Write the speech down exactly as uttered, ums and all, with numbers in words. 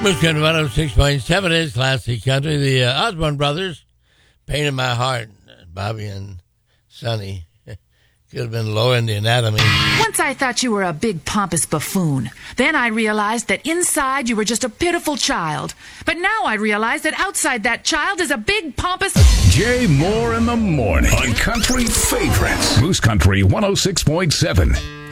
Moose Country one oh six point seven is classic country. The uh, Osborne Brothers, Pain in My Heart. Bobby and Sonny. Could have been low in the anatomy. Once I thought you were a big pompous buffoon. Then I realized that inside you were just a pitiful child. But now I realize that outside that child is a big pompous... Jay Moore in the morning on Country Favorites. Moose Country one oh six point seven.